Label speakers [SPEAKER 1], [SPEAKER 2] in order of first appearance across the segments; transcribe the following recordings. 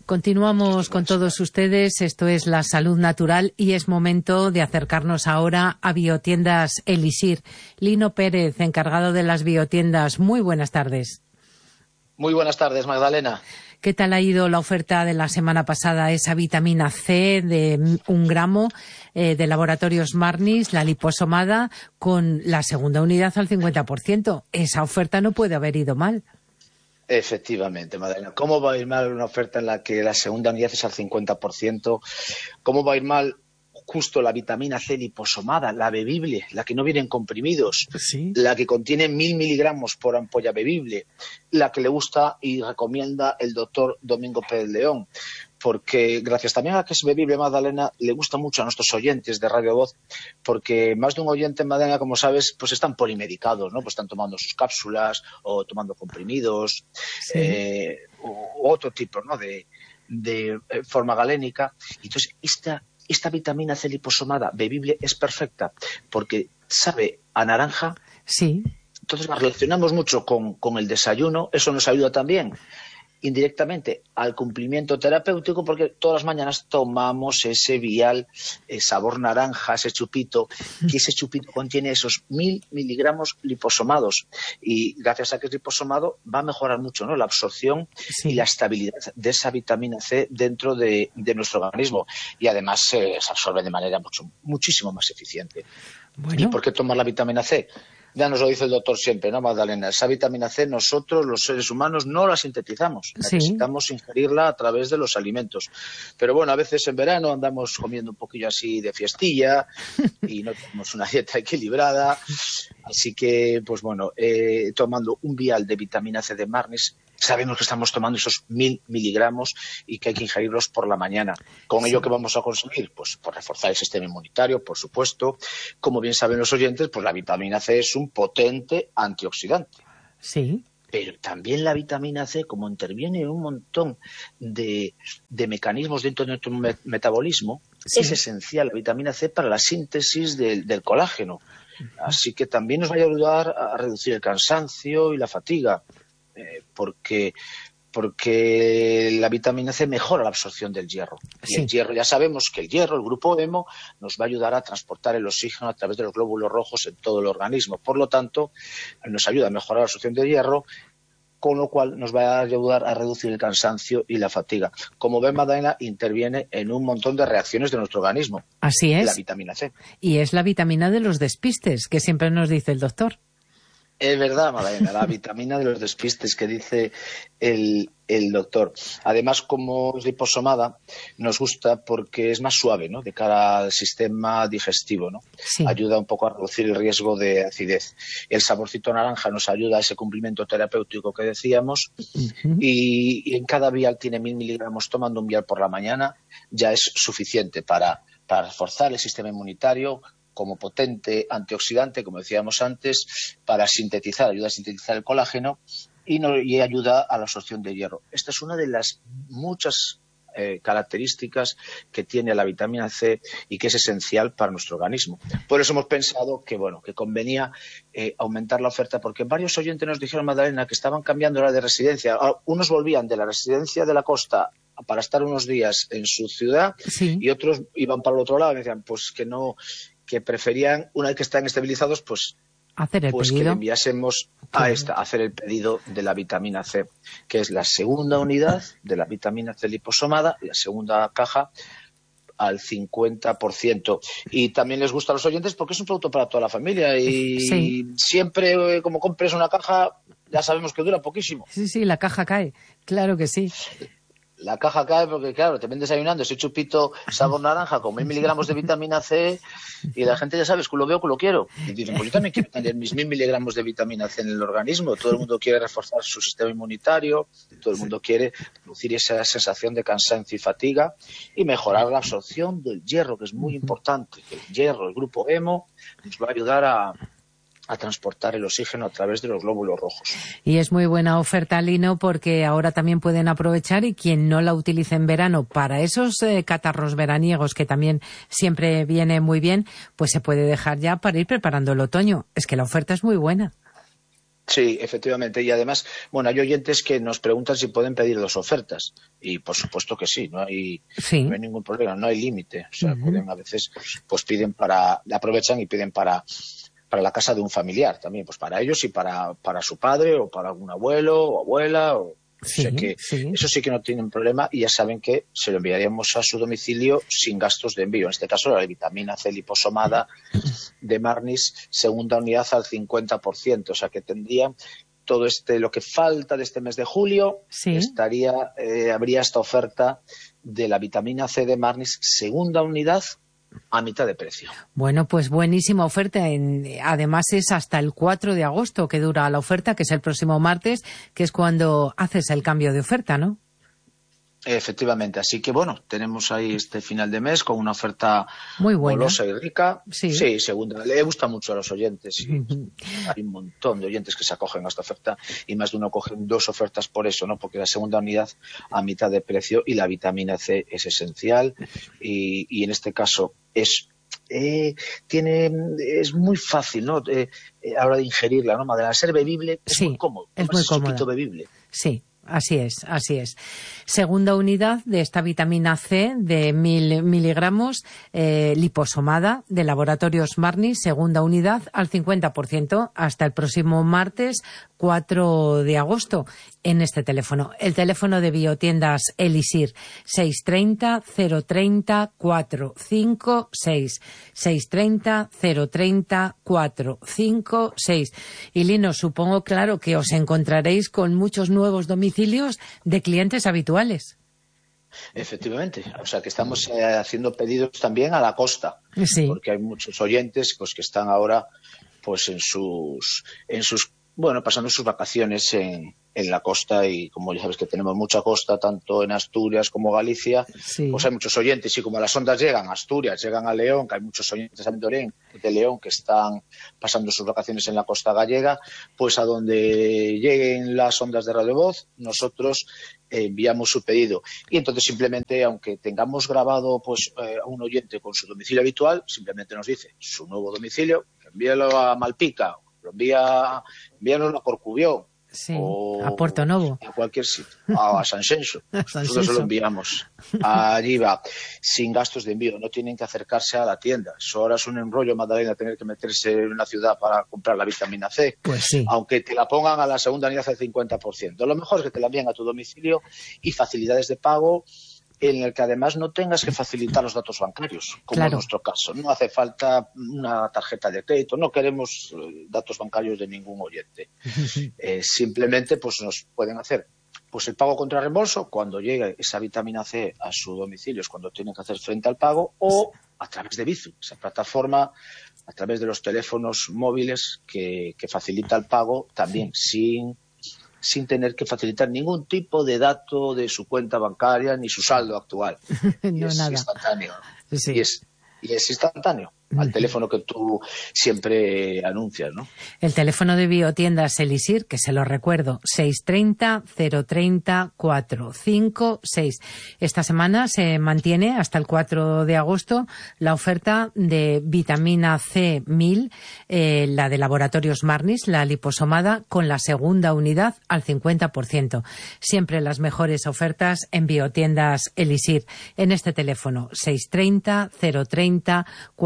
[SPEAKER 1] Continuamos con todos ustedes. Esto es La Salud Natural y es momento de acercarnos ahora a Biotiendas Elixir. Lino Pérez, encargado de las biotiendas. Muy buenas tardes.
[SPEAKER 2] Muy buenas tardes, Magdalena.
[SPEAKER 1] ¿Qué tal ha ido la oferta de la semana pasada? Esa vitamina C de 1 gramo de Laboratorios Marnis, la liposomada, con la segunda unidad al 50%. Esa oferta no puede haber ido mal.
[SPEAKER 2] Efectivamente, Magdalena. ¿Cómo va a ir mal una oferta en la que la segunda unidad es al 50%? ¿Cómo va a ir mal justo la vitamina C liposomada, la bebible, la que no viene en comprimidos,
[SPEAKER 1] ¿Sí?
[SPEAKER 2] La que contiene 1000 miligramos por ampolla bebible, la que le gusta y recomienda el doctor Domingo Pérez León? Porque gracias también a que es bebible, Magdalena, le gusta mucho a nuestros oyentes de Radio Voz, porque más de un oyente, Magdalena, como sabes, pues están polimedicados, ¿no? Pues están tomando sus cápsulas o tomando comprimidos,
[SPEAKER 1] Sí.
[SPEAKER 2] o otro tipo, ¿no? de forma galénica. Entonces, esta vitamina C liposomada bebible es perfecta porque sabe a naranja.
[SPEAKER 1] Sí.
[SPEAKER 2] Entonces la relacionamos mucho con el desayuno. Eso nos ayuda también indirectamente al cumplimiento terapéutico, porque todas las mañanas tomamos ese vial sabor naranja, ese chupito, que ese chupito contiene esos 1000 miligramos liposomados, y gracias a que es liposomado va a mejorar mucho, ¿no?, la absorción y la estabilidad de esa vitamina C dentro de nuestro organismo, y además se absorbe de manera muchísimo más eficiente.
[SPEAKER 1] Bueno.
[SPEAKER 2] ¿Y por qué tomar la vitamina C? Ya nos lo dice el doctor siempre, ¿no, Magdalena? Esa vitamina C nosotros, los seres humanos, no la sintetizamos.
[SPEAKER 1] Sí.
[SPEAKER 2] Necesitamos ingerirla a través de los alimentos. Pero bueno, a veces en verano andamos comiendo un poquillo así de fiestilla y no tenemos una dieta equilibrada. Así que, pues bueno, tomando un vial de vitamina C de Marnis, sabemos que estamos tomando esos 1000 miligramos y que hay que ingerirlos por la mañana. ¿Con ello qué vamos a conseguir? Pues por reforzar el sistema inmunitario, por supuesto. Como bien saben los oyentes, pues la vitamina C es un potente antioxidante.
[SPEAKER 1] Sí.
[SPEAKER 2] Pero también la vitamina C, como interviene en un montón de mecanismos dentro de nuestro metabolismo,
[SPEAKER 1] sí,
[SPEAKER 2] es esencial la vitamina C para la síntesis del colágeno. Así que también nos va a ayudar a reducir el cansancio y la fatiga. Porque la vitamina C mejora la absorción del hierro. Y
[SPEAKER 1] sí.
[SPEAKER 2] el hierro, ya sabemos que el hierro, el grupo hemo, nos va a ayudar a transportar el oxígeno a través de los glóbulos rojos en todo el organismo. Por lo tanto, nos ayuda a mejorar la absorción del hierro, con lo cual nos va a ayudar a reducir el cansancio y la fatiga. Como ven, Magdalena, interviene en un montón de reacciones de nuestro organismo.
[SPEAKER 1] Así es.
[SPEAKER 2] La vitamina C.
[SPEAKER 1] Y es la vitamina de los despistes, que siempre nos dice el doctor.
[SPEAKER 2] Es verdad, Magdalena, la vitamina de los despistes que dice el doctor. Además, como es liposomada, nos gusta porque es más suave, ¿no?, de cara al sistema digestivo, ¿no?
[SPEAKER 1] Sí.
[SPEAKER 2] Ayuda un poco a reducir el riesgo de acidez. El saborcito naranja nos ayuda a ese cumplimiento terapéutico que decíamos. Y en cada vial tiene 1000 miligramos. Tomando un vial por la mañana ya es suficiente para reforzar el sistema inmunitario, como potente antioxidante, como decíamos antes, para ayuda a sintetizar el colágeno y ayuda a la absorción de hierro. Esta es una de las muchas características que tiene la vitamina C y que es esencial para nuestro organismo. Por eso hemos pensado que convenía aumentar la oferta, porque varios oyentes nos dijeron, Magdalena, que estaban cambiando la de residencia. Unos volvían de la residencia de la costa para estar unos días en su ciudad,
[SPEAKER 1] sí,
[SPEAKER 2] y otros iban para el otro lado y me decían pues que no, que preferían, una vez que están estabilizados, pues
[SPEAKER 1] hacer el
[SPEAKER 2] que
[SPEAKER 1] pedido.
[SPEAKER 2] le enviásemos a hacer el pedido de la vitamina C, que es la segunda unidad de la vitamina C liposomada, la segunda caja al 50%. Y también les gusta a los oyentes porque es un producto para toda la familia y
[SPEAKER 1] Sí.
[SPEAKER 2] siempre, como compres una caja, ya sabemos que dura poquísimo.
[SPEAKER 1] Sí, la caja cae, claro que sí.
[SPEAKER 2] La caja cae porque, claro, te ven desayunando ese chupito sabor naranja con 1000 miligramos de vitamina C y la gente, ya sabes, que lo veo, que lo quiero. Y dicen, pues yo también quiero tener mis 1000 miligramos de vitamina C en el organismo. Todo el mundo quiere reforzar su sistema inmunitario, todo el mundo quiere reducir esa sensación de cansancio y fatiga y mejorar la absorción del hierro, que es muy importante. El hierro, el grupo hemo, nos va a ayudar a transportar el oxígeno a través de los glóbulos rojos.
[SPEAKER 1] Y es muy buena oferta, Lino, porque ahora también pueden aprovechar, y quien no la utilice en verano para esos catarros veraniegos, que también siempre viene muy bien, pues se puede dejar ya para ir preparando el otoño. Es que la oferta es muy buena.
[SPEAKER 2] Sí, efectivamente. Y además, bueno, hay oyentes que nos preguntan si pueden pedir 2 ofertas. Y por supuesto que sí, no hay
[SPEAKER 1] Sí.
[SPEAKER 2] ningún problema, no hay límite. O sea,
[SPEAKER 1] Ujú.
[SPEAKER 2] pueden a veces, pues piden aprovechan y piden para la casa de un familiar también, pues para ellos y para su padre o para algún abuelo o abuela. O sea
[SPEAKER 1] Sí,
[SPEAKER 2] que
[SPEAKER 1] sí.
[SPEAKER 2] eso sí que no tienen problema y ya saben que se lo enviaríamos a su domicilio sin gastos de envío. En este caso, la vitamina C liposomada de Marnis, segunda unidad al 50%. O sea que tendrían todo lo que falta de este mes de julio,
[SPEAKER 1] Sí.
[SPEAKER 2] habría esta oferta de la vitamina C de Marnis, segunda unidad a mitad de precio.
[SPEAKER 1] Bueno, pues buenísima oferta. Además es hasta el 4 de agosto que dura la oferta, que es el próximo martes, que es cuando haces el cambio de oferta, ¿no?
[SPEAKER 2] Efectivamente, así que bueno, tenemos ahí este final de mes con una oferta
[SPEAKER 1] Muy buena.
[SPEAKER 2] golosa y rica.
[SPEAKER 1] Sí.
[SPEAKER 2] Sí, segunda, le gusta mucho a los oyentes y hay un montón de oyentes que se acogen a esta oferta y más de uno cogen 2 ofertas por eso, ¿no? Porque la segunda unidad a mitad de precio y la vitamina C es esencial y en este caso es muy fácil, ¿no? A la hora de ingerirla, ¿no? Al ser bebible es muy
[SPEAKER 1] Sí,
[SPEAKER 2] cómodo,
[SPEAKER 1] es
[SPEAKER 2] tomas
[SPEAKER 1] muy
[SPEAKER 2] ese chupito
[SPEAKER 1] cómoda.
[SPEAKER 2] bebible.
[SPEAKER 1] Sí, así es, así es. Segunda unidad de esta vitamina C de 1000 miligramos, liposomada de Laboratorios Marnis, segunda unidad al 50% hasta el próximo martes 4 de agosto en este teléfono. El teléfono de Biotiendas Elisir, 630 030 456, 630 030 456. Y Lino, supongo, claro, que os encontraréis con muchos nuevos domicilios de clientes habituales.
[SPEAKER 2] Efectivamente, o sea que estamos haciendo pedidos también a la costa,
[SPEAKER 1] Sí,
[SPEAKER 2] porque hay muchos oyentes pues que están ahora pues bueno, pasando sus vacaciones en la costa y como ya sabes que tenemos mucha costa tanto en Asturias como Galicia, pues
[SPEAKER 1] sí.
[SPEAKER 2] hay muchos oyentes y como las ondas llegan a Asturias, llegan a León, que hay muchos oyentes de León que están pasando sus vacaciones en la costa gallega, pues a donde lleguen las ondas de Radio Voz, nosotros enviamos su pedido y entonces simplemente, aunque tengamos grabado pues a un oyente con su domicilio habitual, simplemente nos dice su nuevo domicilio, envíalo a Malpica, envíalo a Corcubión
[SPEAKER 1] Sí, a Porto
[SPEAKER 2] o
[SPEAKER 1] Novo,
[SPEAKER 2] a cualquier sitio, a Sanxenxo.
[SPEAKER 1] a San
[SPEAKER 2] Nosotros se lo
[SPEAKER 1] Xenxo.
[SPEAKER 2] enviamos. Allí va, sin gastos de envío, no tienen que acercarse a la tienda. Eso ahora es un enrollo, Magdalena, tener que meterse en una ciudad para comprar la vitamina C,
[SPEAKER 1] Pues sí.
[SPEAKER 2] aunque te la pongan a la segunda unidad al 50%. Lo mejor es que te la envíen a tu domicilio y facilidades de pago en el que además no tengas que facilitar los datos bancarios, como en
[SPEAKER 1] Claro.
[SPEAKER 2] nuestro caso. No hace falta una tarjeta de crédito, no queremos datos bancarios de ningún oyente. Simplemente pues nos pueden hacer pues el pago contra reembolso cuando llegue esa vitamina C a su domicilio, es cuando tienen que hacer frente al pago, o a través de Bizum, esa plataforma a través de los teléfonos móviles que facilita el pago también sin tener que facilitar ningún tipo de dato de su cuenta bancaria ni su saldo actual. Y
[SPEAKER 1] No,
[SPEAKER 2] es
[SPEAKER 1] nada.
[SPEAKER 2] instantáneo.
[SPEAKER 1] Sí.
[SPEAKER 2] Y es instantáneo al teléfono que tú siempre anuncias, ¿no?
[SPEAKER 1] El teléfono de Biotiendas Elisir, que se lo recuerdo, 630 030 456. Esta semana se mantiene hasta el 4 de agosto la oferta de vitamina C 1000, la de Laboratorios Marnis, la liposomada, con la segunda unidad al 50%. Siempre las mejores ofertas en Biotiendas Elisir. En este teléfono, 630 030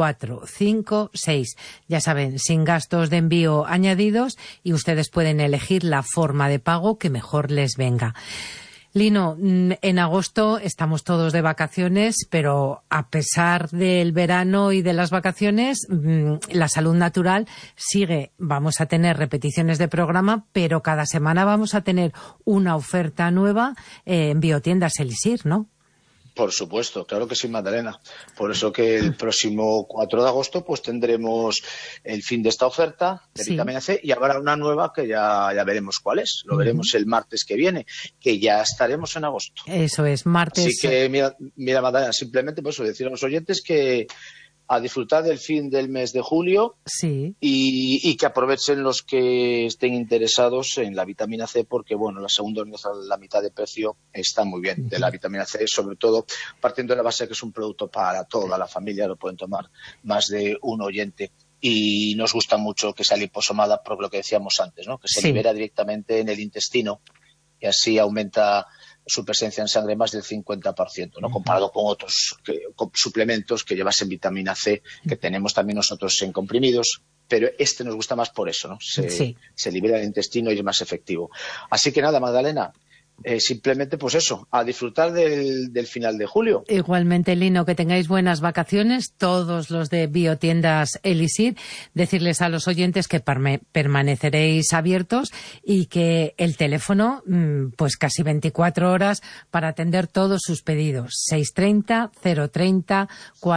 [SPEAKER 1] 456. Ya saben, sin gastos de envío añadidos y ustedes pueden elegir la forma de pago que mejor les venga. Lino, en agosto estamos todos de vacaciones, pero a pesar del verano y de las vacaciones, la salud natural sigue. Vamos a tener repeticiones de programa, pero cada semana vamos a tener una oferta nueva en Biotiendas Elisir, ¿no?
[SPEAKER 2] Por supuesto, claro que sí, Magdalena. Por eso que el próximo 4 de agosto pues tendremos el fin de esta oferta de
[SPEAKER 1] Sí.
[SPEAKER 2] vitamina C y habrá una nueva que ya veremos cuál es. Lo veremos el martes que viene, que ya estaremos en agosto.
[SPEAKER 1] Eso es, martes.
[SPEAKER 2] Así que, mira, Magdalena, simplemente pues decir a los oyentes que a disfrutar del fin del mes de julio
[SPEAKER 1] Sí.
[SPEAKER 2] y que aprovechen los que estén interesados en la vitamina C porque, bueno, la segunda unidad a la mitad de precio está muy bien. De la vitamina C, sobre todo partiendo de la base que es un producto para toda la familia, lo pueden tomar más de un oyente. y nos gusta mucho que sea liposomada por lo que decíamos antes, ¿no? Que se libera directamente en el intestino y así aumenta su presencia en sangre más del 50%, ¿no? Comparado con otros suplementos que llevasen vitamina C, que tenemos también nosotros en comprimidos, pero este nos gusta más por eso, ¿no? Se libera el intestino y es más efectivo. Así que nada, Magdalena, simplemente pues eso, a disfrutar del final de julio.
[SPEAKER 1] Igualmente, Lino, que tengáis buenas vacaciones, todos los de Biotiendas Elixir. Decirles a los oyentes que permaneceréis abiertos y que el teléfono, pues casi 24 horas para atender todos sus pedidos. 630 030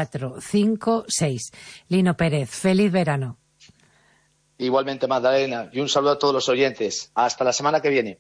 [SPEAKER 1] 456. Lino Pérez, feliz verano.
[SPEAKER 2] Igualmente, Magdalena, y un saludo a todos los oyentes. Hasta la semana que viene.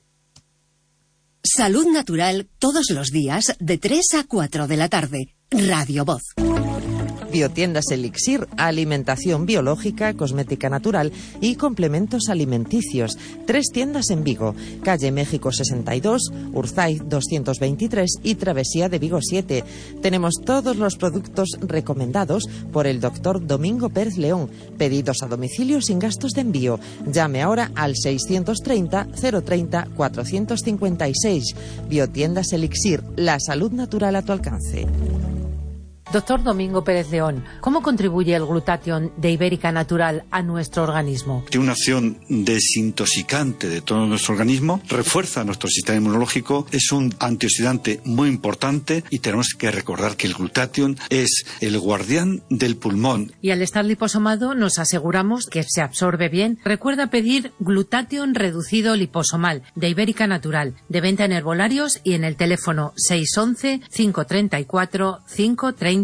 [SPEAKER 3] Salud Natural todos los días de 3 a 4 de la tarde. Radio Voz.
[SPEAKER 4] Biotiendas Elixir, alimentación biológica, cosmética natural y complementos alimenticios. 3 tiendas en Vigo, calle México 62, Urzaiz 223 y Travesía de Vigo 7. Tenemos todos los productos recomendados por el doctor Domingo Pérez León. Pedidos a domicilio sin gastos de envío. Llame ahora al 630 030 456. Biotiendas Elixir, la salud natural a tu alcance.
[SPEAKER 1] Doctor Domingo Pérez León, ¿cómo contribuye el glutatión de Ibérica Natural a nuestro organismo?
[SPEAKER 5] Tiene una acción desintoxicante de todo nuestro organismo, refuerza nuestro sistema inmunológico, es un antioxidante muy importante y tenemos que recordar que el glutatión es el guardián del pulmón.
[SPEAKER 1] Y al estar liposomado nos aseguramos que se absorbe bien. Recuerda pedir glutatión reducido liposomal de Ibérica Natural, de venta en herbolarios y en el teléfono 611 534 532.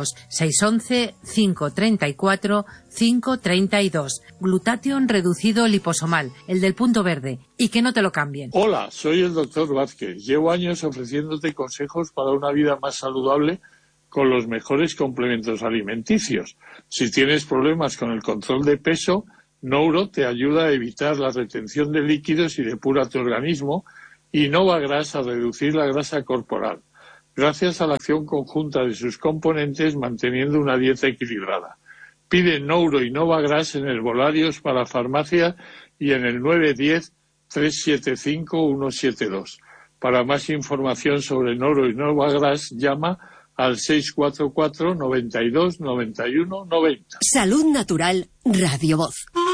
[SPEAKER 1] 611 534 532. Glutatión reducido liposomal, el del punto verde. Y que no te lo cambien.
[SPEAKER 6] Hola, soy el doctor Vázquez. Llevo años ofreciéndote consejos para una vida más saludable con los mejores complementos alimenticios. Si tienes problemas con el control de peso, Nouro te ayuda a evitar la retención de líquidos y depura tu organismo, y Novagras a reducir la grasa corporal, gracias a la acción conjunta de sus componentes manteniendo una dieta equilibrada. Pide Nouro y Novagras en herbolarios para farmacia y en el 910-375-172. Para más información sobre Nouro y Novagras, llama al 644 92 91 90.
[SPEAKER 3] Salud Natural, Radio Voz.